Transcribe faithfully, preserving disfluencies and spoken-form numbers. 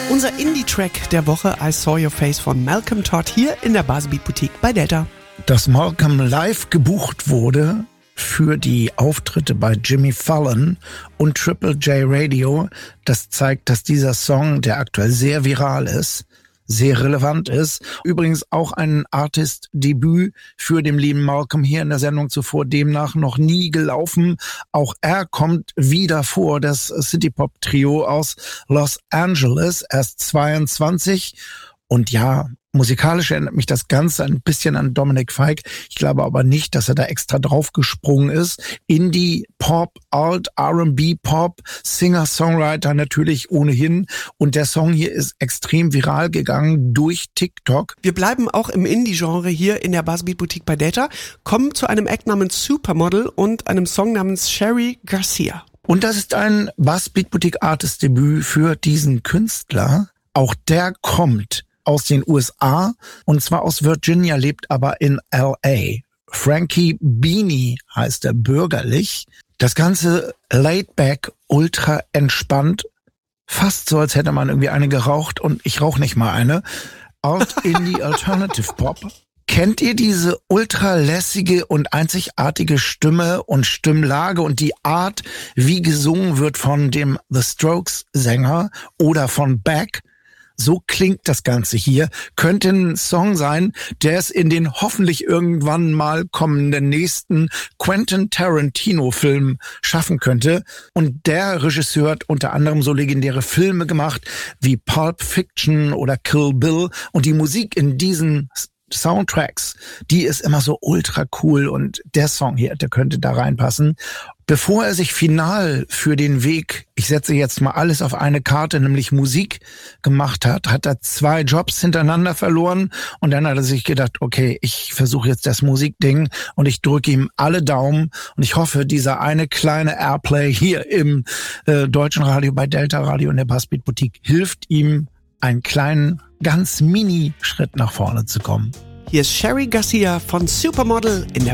Unser Indie-Track der Woche, I Saw Your Face von Malcolm Todd, hier in der Buzzbeat Boutique bei Delta. Dass Malcolm live gebucht wurde für die Auftritte bei Jimmy Fallon und Triple J Radio, das zeigt, dass dieser Song, der aktuell sehr viral ist, sehr relevant ist. Übrigens auch ein Artist-Debüt für den lieben Malcolm hier in der Sendung zuvor demnach noch nie gelaufen. Auch er kommt wieder vor, das City-Pop-Trio aus Los Angeles, erst zweiundzwanzig. Und ja, musikalisch erinnert mich das Ganze ein bisschen an Dominic Fike. Ich glaube aber nicht, dass er da extra draufgesprungen ist. Indie, Pop, Alt, R and B, Pop, Singer, Songwriter natürlich ohnehin. Und der Song hier ist extrem viral gegangen durch TikTok. Wir bleiben auch im Indie-Genre hier in der Buzzbeat Boutique bei Delta, kommen zu einem Act namens Supermodel und einem Song namens Cherry Garcia. Und das ist ein Buzzbeat Boutique Artist Debüt für diesen Künstler. Auch der kommt aus den U S A, und zwar aus Virginia, lebt aber in L A. Frankie Beanie heißt er bürgerlich. Das Ganze laid back, ultra entspannt, fast so, als hätte man irgendwie eine geraucht, und ich rauche nicht mal eine. Alt Indie Alternative Pop. Kennt ihr diese ultra lässige und einzigartige Stimme und Stimmlage und die Art, wie gesungen wird von dem The Strokes Sänger oder von Beck? So klingt das Ganze hier. Könnte ein Song sein, der es in den hoffentlich irgendwann mal kommenden nächsten Quentin Tarantino-Film schaffen könnte. Und der Regisseur hat unter anderem so legendäre Filme gemacht wie Pulp Fiction oder Kill Bill. Und die Musik in diesen Soundtracks, die ist immer so ultra cool, und der Song hier, der könnte da reinpassen. Bevor er sich final für den Weg, ich setze jetzt mal alles auf eine Karte, nämlich Musik, gemacht hat, hat er zwei Jobs hintereinander verloren, und dann hat er sich gedacht, okay, ich versuche jetzt das Musikding, und ich drücke ihm alle Daumen, und ich hoffe, dieser eine kleine Airplay hier im äh, deutschen Radio bei Delta Radio in der Buzzbeat Boutique hilft ihm, einen kleinen, ganz mini Schritt nach vorne zu kommen. Hier ist Cherry Garcia von Supermodel in der